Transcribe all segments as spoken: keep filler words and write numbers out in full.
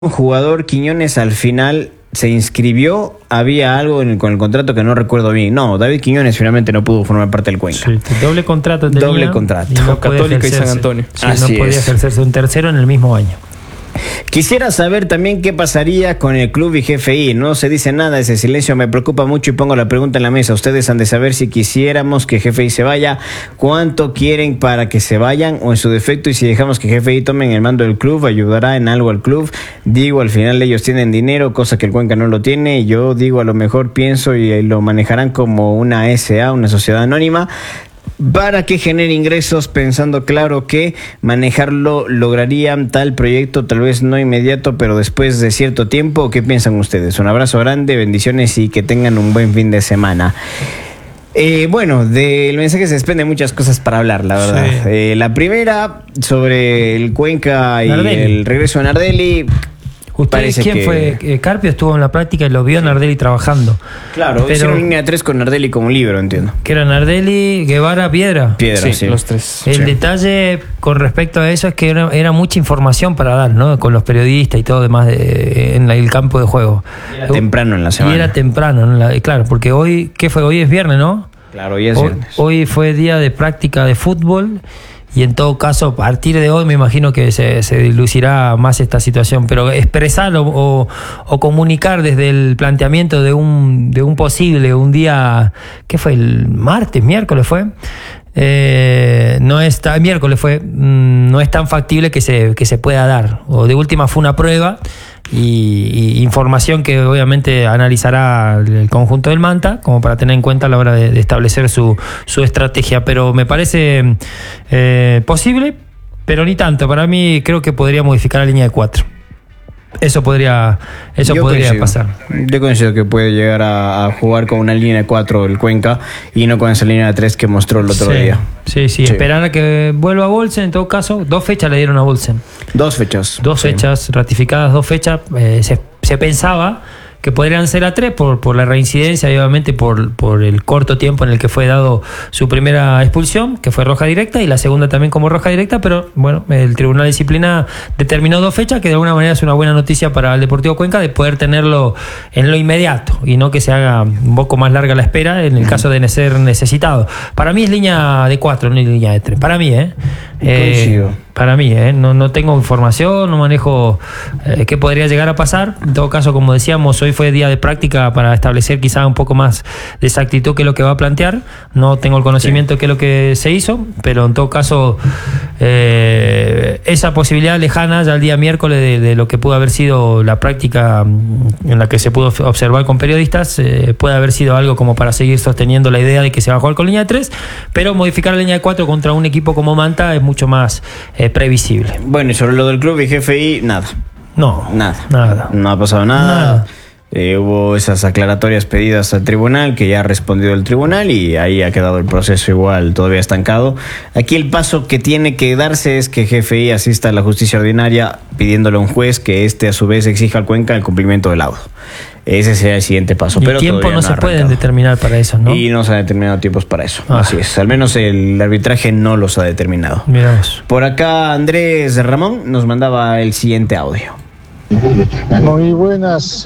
Un jugador, Quiñones, al final se inscribió, había algo en el, con el contrato que no recuerdo bien. No, David Quiñones finalmente no pudo formar parte del Cuenca. Sí, doble contrato tenía, doble contrato. Y no Católica y San Antonio. Sí, Así no podía es. ejercerse un tercero en el mismo año. Quisiera saber también qué pasaría con el club y G F I. No se dice nada, ese silencio me preocupa mucho y pongo la pregunta en la mesa. Ustedes han de saber si quisiéramos que G F I se vaya, cuánto quieren para que se vayan o en su defecto, y si dejamos que G F I tomen el mando del club, ayudará en algo al club. Digo, al final ellos tienen dinero, cosa que el Cuenca no lo tiene. Yo digo, a lo mejor pienso y lo manejarán como una S A, una sociedad anónima, para que genere ingresos, pensando claro que manejarlo lograrían tal proyecto, tal vez no inmediato, pero después de cierto tiempo. ¿Qué piensan ustedes? Un abrazo grande, bendiciones y que tengan un buen fin de semana. Eh, bueno, del mensaje se desprenden muchas cosas para hablar, la verdad. Sí. Eh, la primera, sobre el Cuenca y Nardelli. el regreso de Nardelli. ¿Usted Parece quién que- fue? Eh, Carpio estuvo en la práctica y lo vio a Nardelli trabajando. Claro, Pero- hicieron línea tres con Nardelli como un libro, entiendo. Que era Nardelli, Guevara, Piedra. Piedra, Sí, sí. los tres. El Sí. detalle con respecto a eso es que era, era mucha información para dar, ¿no? Con los periodistas y todo demás de- en la- el campo de juego. Era temprano en la semana. Y era temprano, ¿no? La- claro, porque hoy, ¿qué fue? Hoy es viernes, ¿no? Claro, y es Hoy, viernes. hoy fue día de práctica de fútbol y en todo caso, a partir de hoy me imagino que se, se dilucidará más esta situación, pero expresar o, o- o comunicar desde el planteamiento de un, de un posible, un día, ¿qué fue? ¿El martes, miércoles fue? Eh, no está, miércoles fue, mm, no es tan factible que se, que se pueda dar, o de última fue una prueba. Y, y información que obviamente analizará el conjunto del Manta como para tener en cuenta a la hora de, de establecer su, su estrategia, pero me parece eh, posible, pero ni tanto. Para mí creo que podría modificar la línea de cuatro. Eso podría, eso Yo podría coincido. pasar. Yo considero que puede llegar a, a jugar con una línea de cuatro el Cuenca y no con esa línea de tres que mostró el otro Sí, día. sí, sí, Sí. esperar a que vuelva a Bolsen. En todo caso, dos fechas le dieron a Bolsen. Dos fechas. Dos Sí. fechas, ratificadas dos fechas. Eh, se, se pensaba que podrían ser a tres por, por la reincidencia y obviamente por, por el corto tiempo en el que fue dado su primera expulsión, que fue roja directa, y la segunda también como roja directa, pero bueno, el Tribunal de Disciplina determinó dos fechas, que de alguna manera es una buena noticia para el Deportivo Cuenca de poder tenerlo en lo inmediato y no que se haga un poco más larga la espera en el caso de ser necesitado. Para mí es línea de cuatro, no es línea de tres. Para mí, ¿eh? Eh, Coincido. para mí, ¿eh? no, no tengo información, no manejo eh, qué podría llegar a pasar. En todo caso, como decíamos, hoy fue día de práctica para establecer quizá un poco más de exactitud qué es lo que va a plantear. No tengo el conocimiento de qué es lo que se hizo, pero en todo caso, eh, esa posibilidad lejana ya el día miércoles de, de lo que pudo haber sido la práctica mm, en la que se pudo observar con periodistas, eh, puede haber sido algo como para seguir sosteniendo la idea de que se va a jugar con línea de tres, pero modificar la línea de cuatro contra un equipo como Manta es mucho más eh, previsible. Bueno, y sobre lo del club y G F I, nada. No, Nada. Nada. No ha pasado nada. Nada. Eh, hubo esas aclaratorias pedidas al tribunal que ya ha respondido el tribunal y ahí ha quedado el proceso igual todavía estancado. Aquí el paso que tiene que darse es que G F I asista a la justicia ordinaria pidiéndole a un juez que éste a su vez exija al Cuenca el cumplimiento del laudo. Ese sería el siguiente paso. Y pero tiempo todavía no ha se pueden arrancado. determinar para eso, ¿no? Y no se han determinado tiempos para eso. Ah. Así es. Al menos el arbitraje no los ha determinado. Miramos. Por acá Andrés Ramón nos mandaba el siguiente audio. Muy buenas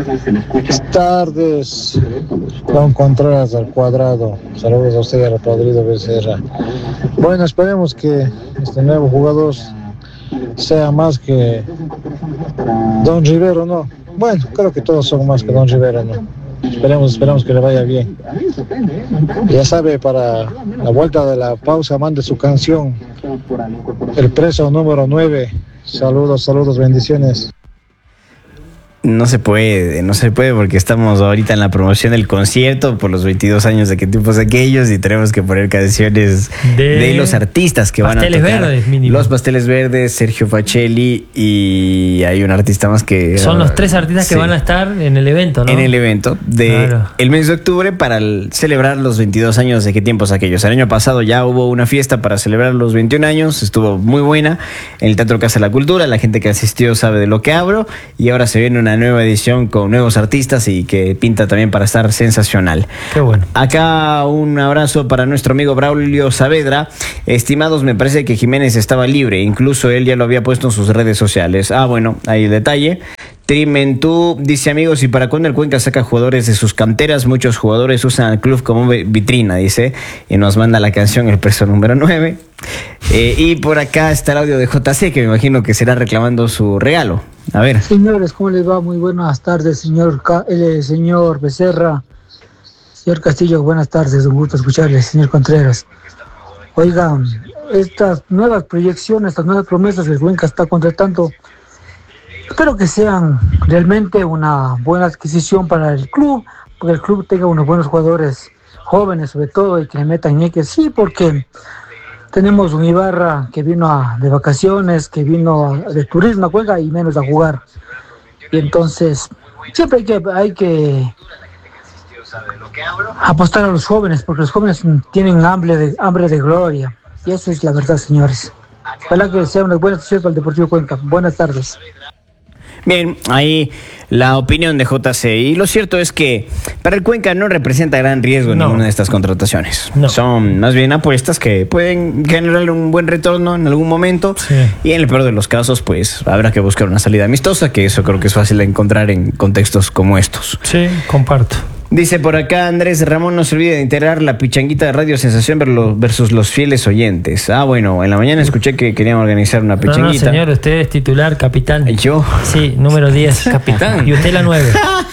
tardes, Juan Contreras al cuadrado. Saludos a usted, a Rodrigo Becerra. Bueno, esperemos que este nuevo jugador sea más que Don Rivero, ¿no? Bueno, creo que todos son más que Don Rivero, ¿no? Esperemos, esperemos que le vaya bien. Ya sabe, para la vuelta de la pausa, mande su canción, El Preso número nueve. Saludos, saludos, bendiciones. No se puede, no se puede porque estamos ahorita en la promoción del concierto por los veintidós años de qué tiempos aquellos y tenemos que poner canciones de, De los artistas que van a Pasteles tocar. Verdes, mínimo. Los Pasteles Verdes, Sergio Facelli y hay un artista más que... Son los tres artistas Sí. que van a estar en el evento, ¿no? En el evento de Claro. el mes de octubre para el- celebrar los veintidós años de qué tiempos aquellos. El año pasado ya hubo una fiesta para celebrar los veintiún años, estuvo muy buena en el Teatro Casa de la Cultura, la gente que asistió sabe de lo que hablo y ahora se viene una una nueva edición con nuevos artistas y que pinta también para estar sensacional. Qué bueno. Acá un abrazo para nuestro amigo Braulio Saavedra. Estimados, me parece que Jiménez estaba libre, incluso él ya lo había puesto en sus redes sociales. Ah, bueno, ahí el detalle. Trimentú dice, amigos, ¿y para cuándo el Cuenca saca jugadores de sus canteras? Muchos jugadores usan al club como vitrina, dice, y nos manda la canción El Preso número nueve. Eh, y por acá está el audio de J C, que me imagino que será reclamando su regalo. A ver. Señores, ¿cómo les va? Muy buenas tardes, señor Ca- el señor Becerra. Señor Castillo, buenas tardes, un gusto escucharles, señor Contreras. Oigan, estas nuevas proyecciones, estas nuevas promesas que el Cuenca está contratando, espero que sean realmente una buena adquisición para el club, porque el club tenga unos buenos jugadores jóvenes sobre todo y que le metan ñeques, sí, porque tenemos un Ibarra que vino a, de vacaciones, que vino a, de turismo a Cuenca y menos a jugar. Y entonces, siempre hay que, hay que apostar a los jóvenes, porque los jóvenes tienen hambre de, hambre de gloria. Y esa es la verdad, señores. Ojalá que sea una buena decisión para el Deportivo Cuenca. Buenas tardes. Bien, ahí la opinión de J C. Y lo cierto es que para el Cuenca no representa gran riesgo No. ninguna de estas contrataciones. No. Son más bien apuestas que pueden generar un buen retorno en algún momento. Sí. Y en el peor de los casos, pues habrá que buscar una salida amistosa, que eso creo que es fácil de encontrar en contextos como estos. Sí, comparto. Dice por acá Andrés Ramón, no se olvide de integrar la pichanguita de Radio Sensación versus los fieles oyentes. Ah, bueno, en la mañana escuché que querían organizar una No, pichanguita. no, señor, usted es titular, capitán. ¿Yo? Sí, número diez. Capitán. Y usted la nueve.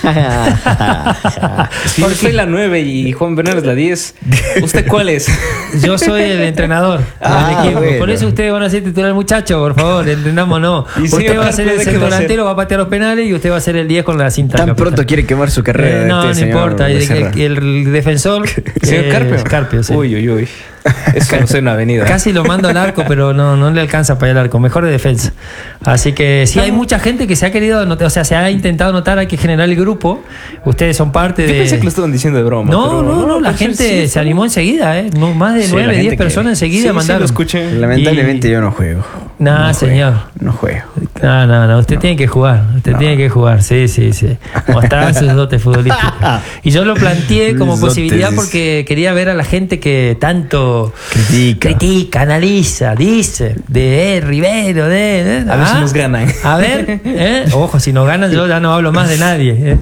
Si yo soy la nueve y Juan Bernal la diez, ¿usted cuál es? Yo soy el entrenador Ah, del equipo. bueno. Por eso ustedes van a ser titular, muchachos, por favor, entendamos no. Y sí, Usted va a ser el aparte, ¿qué centro va a hacer? delantero, va a patear los penales y usted va a ser el diez con la cinta. Tan capitán. pronto quiere quemar su carrera. Eh, de no, este no señor importa. El, Becerra. el- el defensor. ¿Señor eh, Carpio? Carpio, sí. Uy, uy, uy. Eso no sé una avenida. Casi lo mando al arco, pero no, no le alcanza para ir al arco. Mejor de defensa. Así que sí, hay mucha gente que se ha querido anotar, o sea, se ha intentado anotar, hay que generar el grupo. Ustedes son parte Yo de. pensé que lo estaban diciendo de broma. No, pero no, no, la pues gente sí, se animó enseguida, ¿eh? No, más de Sí, la nueve, gente diez que- personas enseguida Sí, sí, mandaron. lo escuché. Lamentablemente Y- yo no juego. Nah, no señor. Juego, no juego. No, no, no, usted tiene que jugar, usted No. tiene que jugar, sí, sí, sí. Mostrar sus dotes futbolísticos. Y yo lo planteé como Mis posibilidad dotes. porque quería ver a la gente que tanto Critica. critica, analiza, dice, de eh, Rivero, de... de- A ver si ¿ah? nos ganan. A ver, ¿eh? Ojo, si nos ganan yo ya no hablo más de nadie. ¿eh?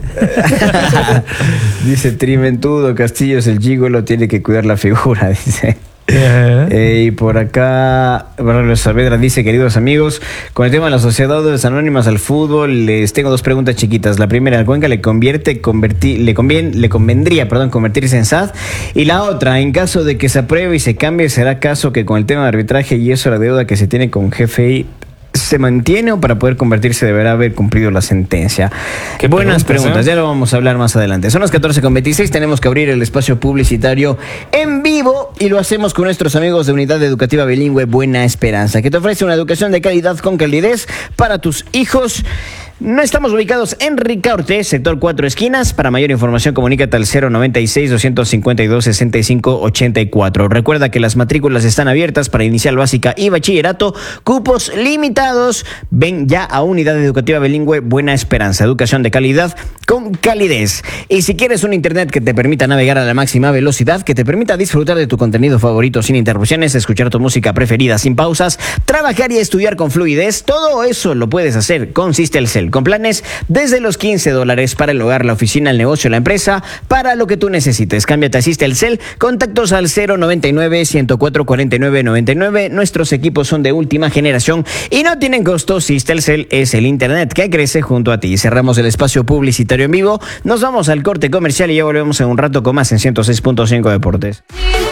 Dice Trimentudo Castillos, el gigolo tiene que cuidar la figura, dice. Eh. Eh, y por acá, Barrio Saavedra dice, queridos amigos, con el tema de las sociedades anónimas al fútbol, les tengo dos preguntas chiquitas. La primera, ¿al Cuenca le convierte, convertir, le convien, le convendría, perdón, convertirse en S A D? Y la otra, en caso de que se apruebe y se cambie, ¿será caso que con el tema de arbitraje y eso la deuda que se tiene con G F I se mantiene o para poder convertirse deberá haber cumplido la sentencia? Qué Buenas preguntas, preguntas, ¿eh? ya lo vamos a hablar más adelante. Son las catorce con veintiséis, tenemos que abrir el espacio publicitario en vivo y lo hacemos con nuestros amigos de Unidad Educativa Bilingüe Buena Esperanza, que te ofrece una educación de calidad con calidez para tus hijos. No estamos ubicados en Ricaurte, sector Cuatro Esquinas. Para mayor información, comunícate al cero noventa y seis, doscientos cincuenta y dos, sesenta y cinco ochenta y cuatro. Recuerda que las matrículas están abiertas para inicial básica y bachillerato. Cupos limitados. Ven ya a Unidad Educativa Bilingüe Buena Esperanza. Educación de calidad con calidez. Y si quieres un internet que te permita navegar a la máxima velocidad, que te permita disfrutar de tu contenido favorito sin interrupciones, escuchar tu música preferida sin pausas, trabajar y estudiar con fluidez, todo eso lo puedes hacer con Sistelcel, con planes desde los quince dólares para el hogar, la oficina, el negocio, la empresa, para lo que tú necesites. Cámbiate a Sistelcel, contactos al cero noventa y nueve, ciento cuatro, cuarenta y nueve noventa y nueve. Nuestros equipos son de última generación y no tienen costo. Sistelcel es el internet que crece junto a ti. Cerramos el espacio publicitario en vivo, nos vamos al corte comercial y ya volvemos en un rato con más en ciento seis punto cinco Deportes.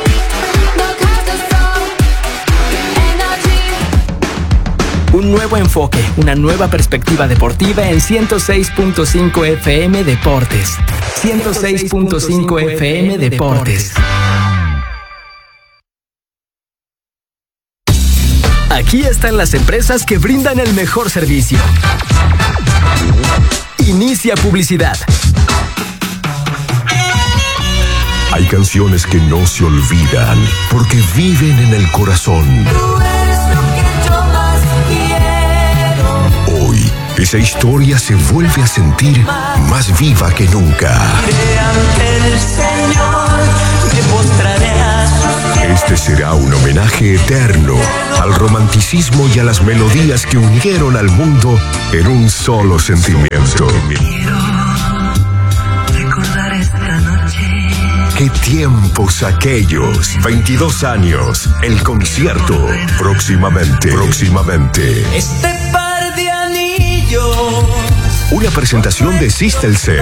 Un nuevo enfoque, una nueva perspectiva deportiva en ciento seis punto cinco F M Deportes. ciento seis punto cinco F M Deportes. Aquí están las empresas que brindan el mejor servicio. Inicia publicidad. Hay canciones que no se olvidan porque viven en el corazón. Hoy esa historia se vuelve a sentir más viva que nunca. Este será un homenaje eterno al romanticismo y a las melodías que unieron al mundo en un solo sentimiento. ¡Qué tiempos aquellos! veintidós años, el concierto. Próximamente, próximamente. Este par de anillos. Una presentación de Sistelcel.